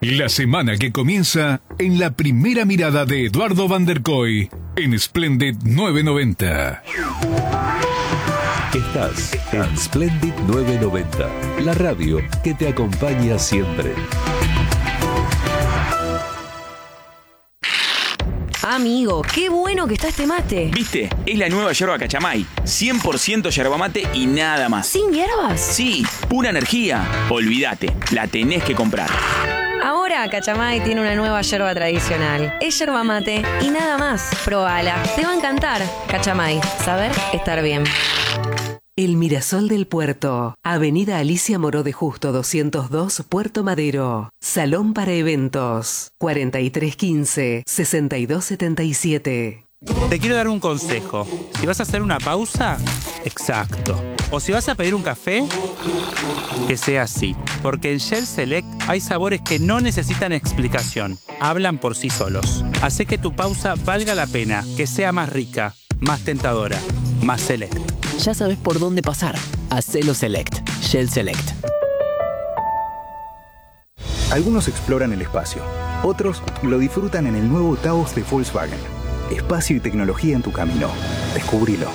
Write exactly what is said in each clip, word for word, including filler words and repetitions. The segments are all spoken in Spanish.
La semana que comienza en la primera mirada de Eduardo Van der Kooi en Splendid novecientos noventa. Estás en Splendid novecientos noventa, la radio que te acompaña siempre. Amigo, qué bueno que está este mate. ¿Viste? Es la nueva yerba Cachamay. cien por ciento yerba mate y nada más. ¿Sin hierbas? Sí, pura energía. Olvídate, la tenés que comprar. Ahora Cachamay tiene una nueva yerba tradicional. Es yerba mate y nada más. Probala, te va a encantar. Cachamay, saber estar bien. El Mirasol del Puerto, Avenida Alicia Moró de Justo doscientos dos, Puerto Madero. Salón para eventos, cuarenta y tres quince, sesenta y dos setenta y siete. Te quiero dar un consejo. Si vas a hacer una pausa, exacto. O si vas a pedir un café, que sea así. Porque en Shell Select hay sabores que no necesitan explicación. Hablan por sí solos. Hace que tu pausa valga la pena, que sea más rica, más tentadora, más select. Ya sabes por dónde pasar. Hacelo Select. Shell Select. Algunos exploran el espacio. Otros lo disfrutan en el nuevo Taos de Volkswagen. Espacio y tecnología en tu camino. Descubrilo.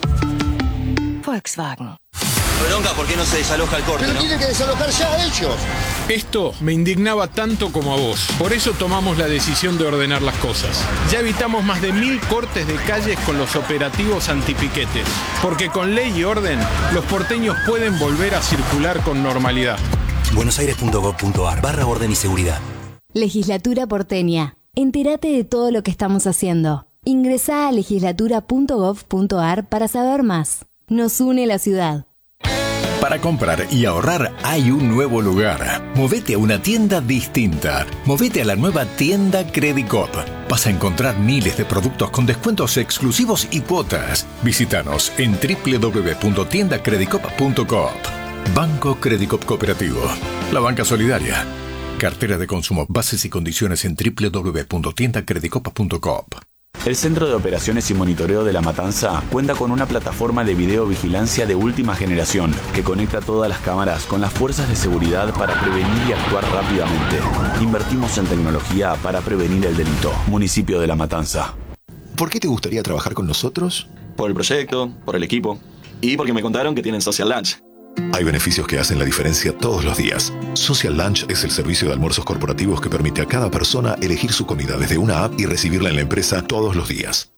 Volkswagen. Bronca, ¿por qué no se desaloja el corte, Pero no? tiene que desalojar ya ellos. Esto me indignaba tanto como a vos. Por eso tomamos la decisión de ordenar las cosas. Ya evitamos más de mil cortes de calles con los operativos antipiquetes. Porque con ley y orden, los porteños pueden volver a circular con normalidad. buenosaires.gov.ar barra orden y seguridad. Legislatura porteña. Entérate de todo lo que estamos haciendo. Ingresá a legislatura punto gov punto ar para saber más. Nos une la ciudad. Para comprar y ahorrar hay un nuevo lugar. Movete a una tienda distinta. Movete a la nueva tienda Credicop. Vas a encontrar miles de productos con descuentos exclusivos y cuotas. Visítanos en doble u doble u doble u punto tienda credicop punto coop. Banco Credicop Cooperativo. La banca solidaria. Cartera de consumo. Bases y condiciones en doble u doble u doble u punto tienda credicop punto coop. El Centro de Operaciones y Monitoreo de La Matanza cuenta con una plataforma de videovigilancia de última generación que conecta todas las cámaras con las fuerzas de seguridad para prevenir y actuar rápidamente. Invertimos en tecnología para prevenir el delito. Municipio de La Matanza. ¿Por qué te gustaría trabajar con nosotros? Por el proyecto, por el equipo y porque me contaron que tienen Social Lunch. Hay beneficios que hacen la diferencia todos los días. Social Lunch es el servicio de almuerzos corporativos que permite a cada persona elegir su comida desde una app y recibirla en la empresa todos los días.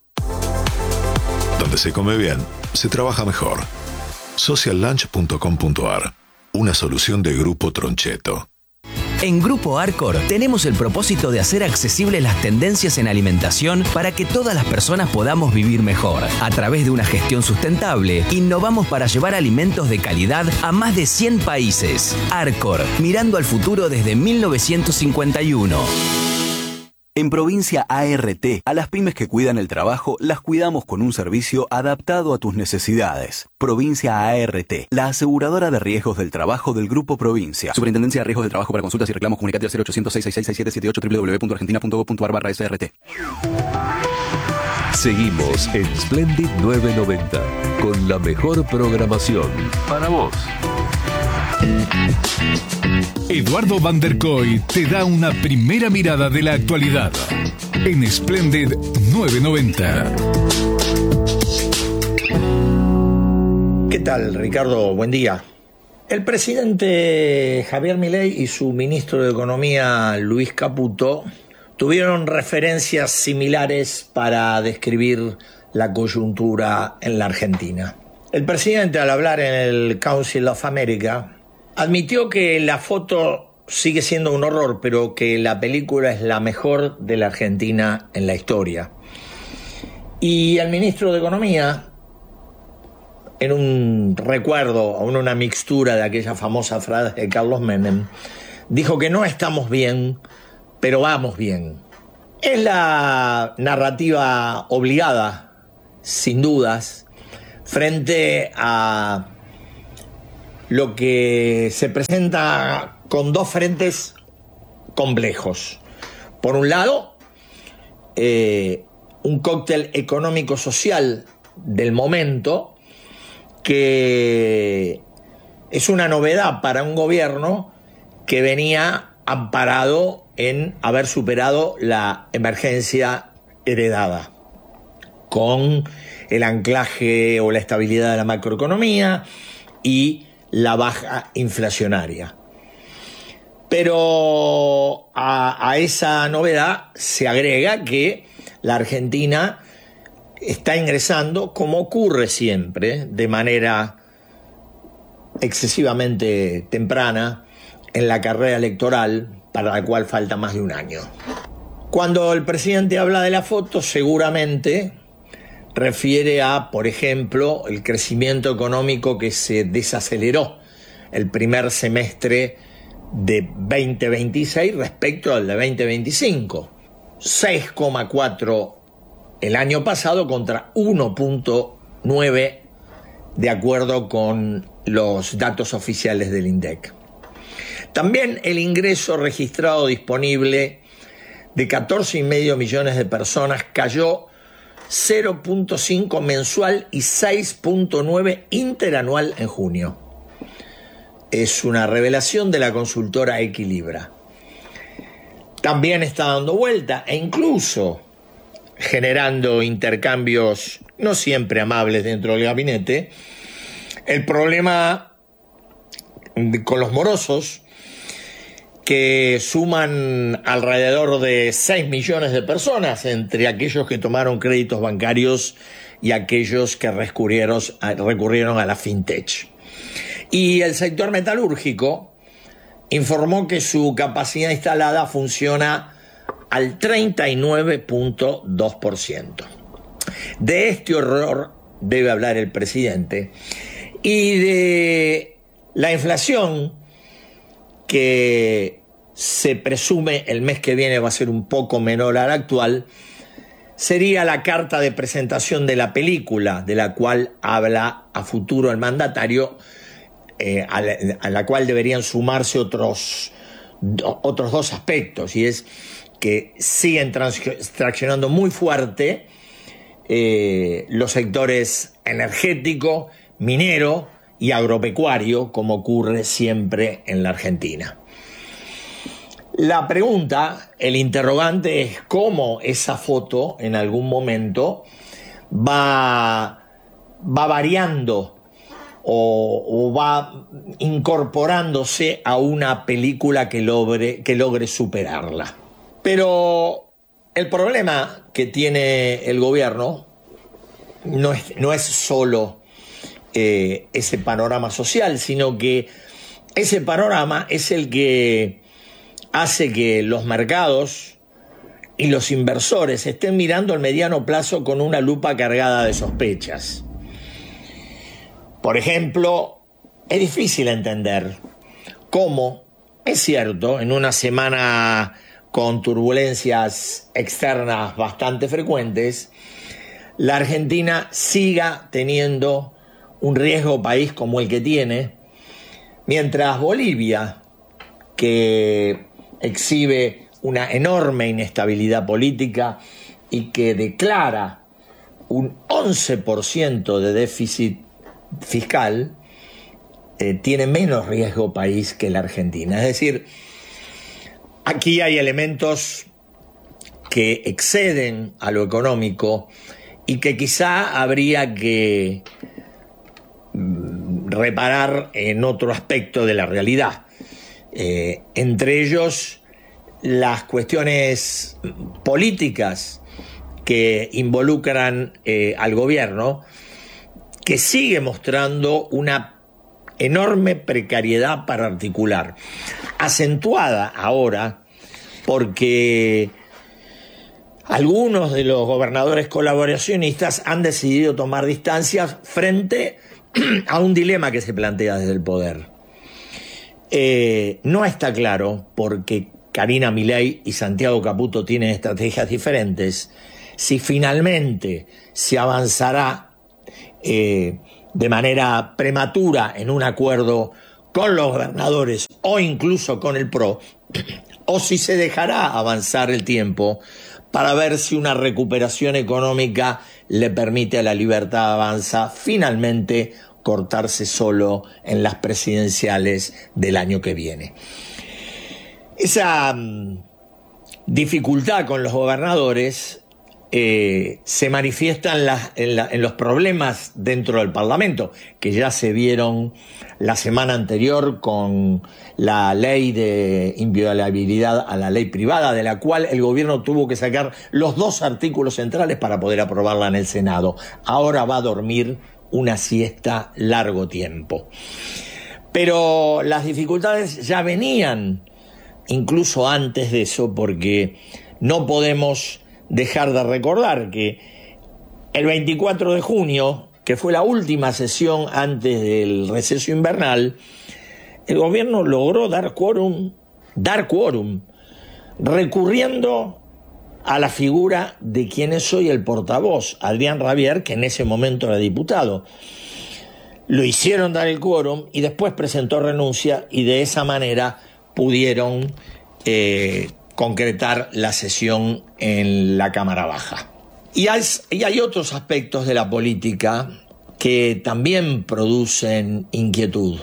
Donde se come bien, se trabaja mejor. social lunch punto com punto ar. Una solución de Grupo Troncheto. En Grupo Arcor tenemos el propósito de hacer accesibles las tendencias en alimentación para que todas las personas podamos vivir mejor. A través de una gestión sustentable, innovamos para llevar alimentos de calidad a más de cien países. Arcor, mirando al futuro desde mil novecientos cincuenta y uno. En Provincia A R T, a las pymes que cuidan el trabajo, las cuidamos con un servicio adaptado a tus necesidades. Provincia A R T, la aseguradora de riesgos del trabajo del Grupo Provincia. Superintendencia de Riesgos del Trabajo. Para consultas y reclamos, comunicate al cero ochocientos, seiscientos sesenta y seis, siete ocho, doble u doble u doble u punto argentina punto gov punto ar barra S R T. Seguimos en Splendid novecientos noventa con la mejor programación para vos. Eduardo Van der Kooi te da una primera mirada de la actualidad en Splendid novecientos noventa. ¿Qué tal, Ricardo? Buen día. El presidente Javier Milei y su ministro de Economía, Luis Caputo, tuvieron referencias similares para describir la coyuntura en la Argentina. El presidente, al hablar en el Council of America, admitió que la foto sigue siendo un horror, pero que la película es la mejor de la Argentina en la historia. Y el ministro de Economía, en un recuerdo, o en una mixtura de aquella famosa frase de Carlos Menem, dijo que no estamos bien, pero vamos bien. Es la narrativa obligada, sin dudas, frente a lo que se presenta con dos frentes complejos. Por un lado, eh, un cóctel económico-social del momento que es una novedad para un gobierno que venía amparado en haber superado la emergencia heredada, con el anclaje o la estabilidad de la macroeconomía y la baja inflacionaria. Pero a, a esa novedad se agrega que la Argentina está ingresando, como ocurre siempre, de manera excesivamente temprana, en la carrera electoral, para la cual falta más de un año. Cuando el presidente habla de la foto, seguramente refiere a, por ejemplo, el crecimiento económico que se desaceleró el primer semestre de veinte veintiséis respecto al de veinte veinticinco. seis coma cuatro el año pasado contra uno punto nueve de acuerdo con los datos oficiales del INDEC. También el ingreso registrado disponible de catorce y medio millones de personas cayó cero punto cinco mensual y seis punto nueve interanual en junio. Es una revelación de la consultora Equilibra. También está dando vuelta e incluso generando intercambios no siempre amables dentro del gabinete, el problema con los morosos, que suman alrededor de seis millones de personas entre aquellos que tomaron créditos bancarios y aquellos que recurrieron, recurrieron a la fintech. Y el sector metalúrgico informó que su capacidad instalada funciona al treinta y nueve punto dos por ciento. De este horror debe hablar el presidente y de la inflación que se presume el mes que viene va a ser un poco menor a la actual. Sería la carta de presentación de la película de la cual habla a futuro el mandatario, eh, a, la, a la cual deberían sumarse otros, do, otros dos aspectos, y es que siguen trans, traccionando muy fuerte eh, los sectores energético, minero y agropecuario, como ocurre siempre en la Argentina. La pregunta, el interrogante es cómo esa foto en algún momento va, va variando o, o va incorporándose a una película que logre, que logre superarla. Pero el problema que tiene el gobierno no es, no es solo eh, ese panorama social, sino que ese panorama es el que hace que los mercados y los inversores estén mirando al mediano plazo con una lupa cargada de sospechas. Por ejemplo, es difícil entender cómo, es cierto, en una semana con turbulencias externas bastante frecuentes, la Argentina siga teniendo un riesgo país como el que tiene, mientras Bolivia, que exhibe una enorme inestabilidad política y que declara un once por ciento de déficit fiscal, eh, tiene menos riesgo país que la Argentina. Es decir, aquí hay elementos que exceden a lo económico y que quizá habría que reparar en otro aspecto de la realidad. Eh, entre ellos las cuestiones políticas que involucran eh, al gobierno, que sigue mostrando una enorme precariedad para articular, acentuada ahora porque algunos de los gobernadores colaboracionistas han decidido tomar distancias frente a un dilema que se plantea desde el poder. Eh, no está claro, porque Karina Milei y Santiago Caputo tienen estrategias diferentes, si finalmente se avanzará eh, de manera prematura en un acuerdo con los gobernadores o incluso con el P R O, o si se dejará avanzar el tiempo para ver si una recuperación económica le permite a la Libertad Avanza finalmente cortarse solo en las presidenciales del año que viene. Esa dificultad con los gobernadores eh, se manifiestan las, en, la, en los problemas dentro del Parlamento, que ya se vieron la semana anterior con la ley de inviolabilidad a la ley privada, de la cual el gobierno tuvo que sacar los dos artículos centrales para poder aprobarla en el Senado. Ahora va a dormir una siesta largo tiempo. Pero las dificultades ya venían incluso antes de eso, porque no podemos dejar de recordar que el veinticuatro de junio, que fue la última sesión antes del receso invernal, el gobierno logró dar quórum, dar quórum, recurriendo a la figura de quien es hoy el portavoz, Adrián Rabier, que en ese momento era diputado. Lo hicieron dar el quórum y después presentó renuncia, y de esa manera pudieron eh, concretar la sesión en la Cámara Baja. Y hay, y hay otros aspectos de la política que también producen inquietud.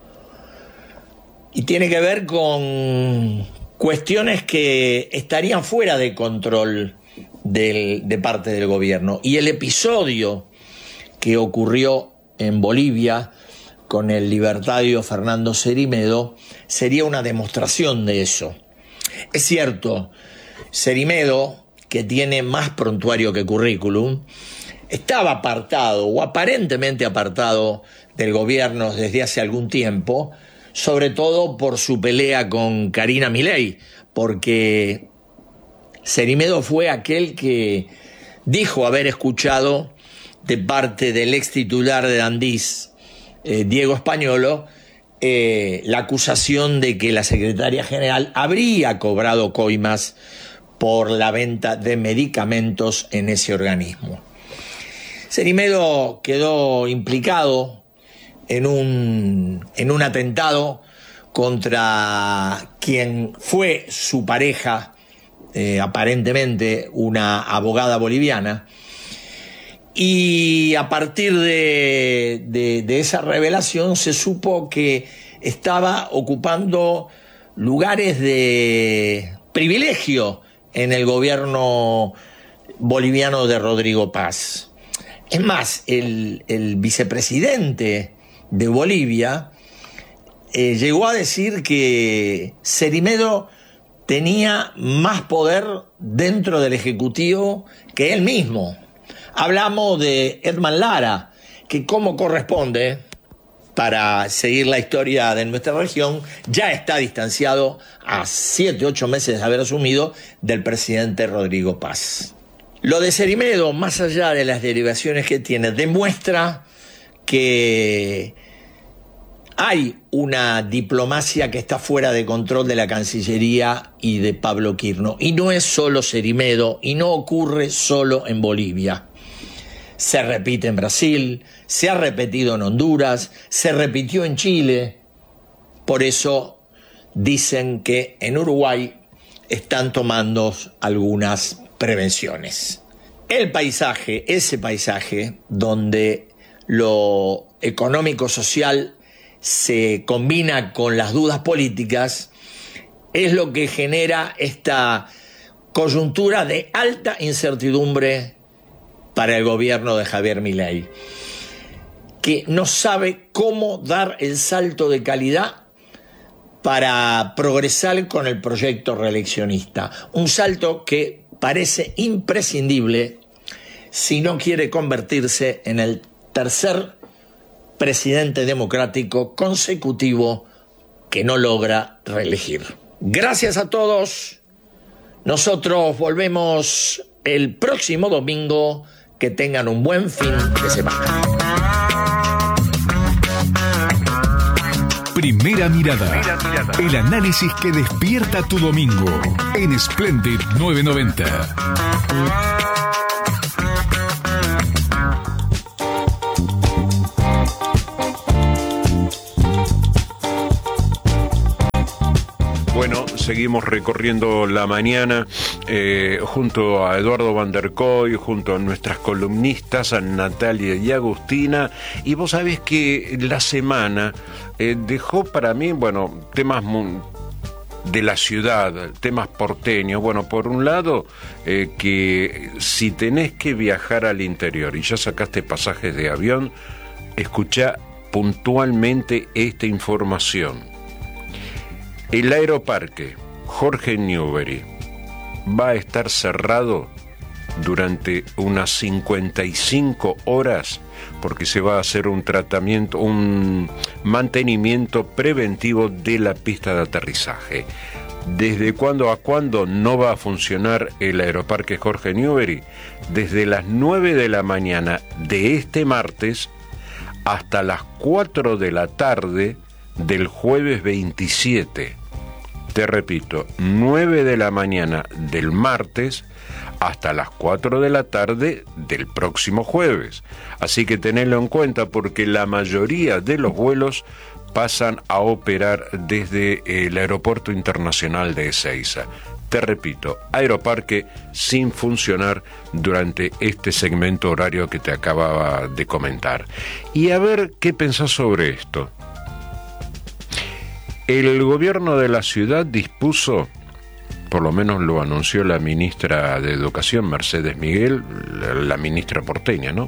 Y tiene que ver con cuestiones que estarían fuera de control del, de parte del gobierno. Y el episodio que ocurrió en Bolivia con el libertario Fernando Cerimedo sería una demostración de eso. Es cierto, Cerimedo, que tiene más prontuario que currículum, estaba apartado o aparentemente apartado del gobierno desde hace algún tiempo, sobre todo por su pelea con Karina Milei, porque Cerimedo fue aquel que dijo haber escuchado de parte del ex titular de Andís, eh, Diego Españolo, eh, la acusación de que la secretaria general habría cobrado coimas por la venta de medicamentos en ese organismo. Cerimedo quedó implicado en un, en un atentado contra quien fue su pareja, eh, aparentemente una abogada boliviana, y a partir de, de, de esa revelación se supo que estaba ocupando lugares de privilegio en el gobierno boliviano de Rodrigo Paz. Es más, el, el vicepresidente de Bolivia eh, llegó a decir que Cerimedo tenía más poder dentro del Ejecutivo que él mismo. Hablamos de Edman Lara, que como corresponde, para seguir la historia de nuestra región, ya está distanciado a siete, ocho meses de haber asumido del presidente Rodrigo Paz. Lo de Cerimedo, más allá de las derivaciones que tiene, demuestra que hay una diplomacia que está fuera de control de la Cancillería y de Pablo Quirno. Y no es solo Cerimedo, y no ocurre solo en Bolivia. Se repite en Brasil, se ha repetido en Honduras, se repitió en Chile. Por eso dicen que en Uruguay están tomando algunas prevenciones. El paisaje, ese paisaje donde lo económico-social se combina con las dudas políticas, es lo que genera esta coyuntura de alta incertidumbre para el gobierno de Javier Milei, que no sabe cómo dar el salto de calidad para progresar con el proyecto reeleccionista. Un salto que parece imprescindible si no quiere convertirse en el tercer presidente democrático consecutivo que no logra reelegir. Gracias a todos. Nosotros volvemos el próximo domingo. Que tengan un buen fin de semana. Primera mirada. El análisis que despierta tu domingo en Splendid novecientos noventa. Bueno, seguimos recorriendo la mañana eh, junto a Eduardo Van der Kooi, junto a nuestras columnistas, a Natalia y Agustina. Y vos sabés que la semana eh, dejó para mí, bueno, temas muy, de la ciudad, temas porteños. Bueno, por un lado, eh, que si tenés que viajar al interior y ya sacaste pasajes de avión, escuchá puntualmente esta información. El aeroparque Jorge Newbery va a estar cerrado durante unas cincuenta y cinco horas porque se va a hacer un tratamiento, un mantenimiento preventivo de la pista de aterrizaje. ¿Desde cuándo a cuándo no va a funcionar el aeroparque Jorge Newbery? Desde las nueve de la mañana de este martes hasta las cuatro de la tarde del jueves veintisiete. Te repito, nueve de la mañana del martes hasta las cuatro de la tarde del próximo jueves. Así que tenedlo en cuenta porque la mayoría de los vuelos pasan a operar desde el Aeropuerto Internacional de Ezeiza. Te repito, aeroparque sin funcionar durante este segmento horario que te acababa de comentar. Y a ver qué pensás sobre esto. El gobierno de la ciudad dispuso, por lo menos lo anunció la ministra de Educación, Mercedes Miguel, la, la ministra porteña, ¿no?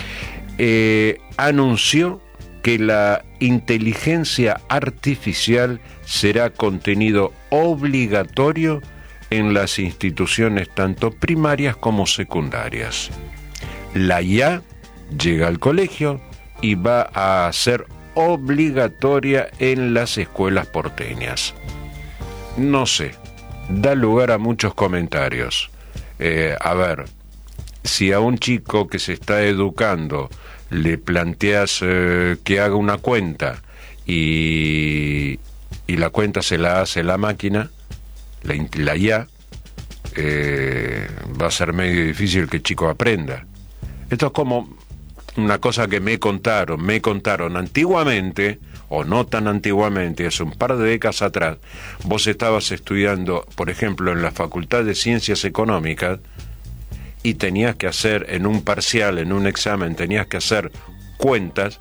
Eh, anunció que la inteligencia artificial será contenido obligatorio en las instituciones tanto primarias como secundarias. La I A llega al colegio y va a ser obligatoria en las escuelas porteñas. No sé, da lugar a muchos comentarios. Eh, a ver, si a un chico que se está educando le planteas eh, que haga una cuenta y, y la cuenta se la hace la máquina, la, la I A, eh, va a ser medio difícil que el chico aprenda. Esto es como una cosa que me contaron, me contaron antiguamente, o no tan antiguamente, hace un par de décadas atrás, vos estabas estudiando, por ejemplo, en la Facultad de Ciencias Económicas, y tenías que hacer en un parcial, en un examen, tenías que hacer cuentas.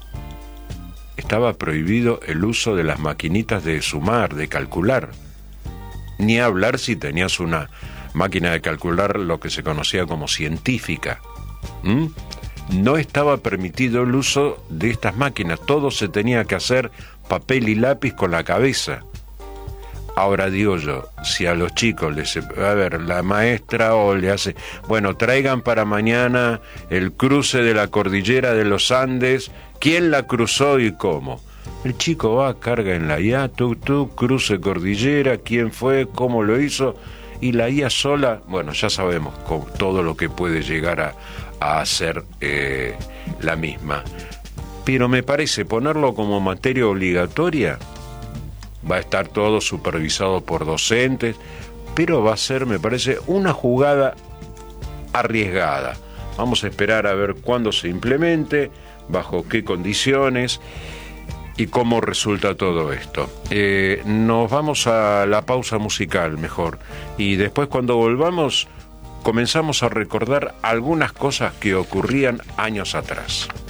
Estaba prohibido el uso de las maquinitas de sumar, de calcular. Ni hablar si tenías una máquina de calcular, lo que se conocía como científica. ¿Mm? No estaba permitido el uso de estas máquinas, todo se tenía que hacer papel y lápiz con la cabeza. Ahora digo yo, si a los chicos les, a ver, la maestra o le hace, bueno, traigan para mañana el cruce de la cordillera de los Andes, ¿quién la cruzó y cómo? El chico va, carga en la I A, tú, tú, cruce cordillera, quién fue, cómo lo hizo, y la I A sola, bueno, ya sabemos con todo lo que puede llegar a a hacer eh, la misma. Pero me parece ponerlo como materia obligatoria, va a estar todo supervisado por docentes, pero va a ser, me parece, una jugada arriesgada. Vamos a esperar a ver cuándo se implemente, bajo qué condiciones y cómo resulta todo esto. Eh, nos vamos a la pausa musical mejor, y después cuando volvamos comenzamos a recordar algunas cosas que ocurrían años atrás.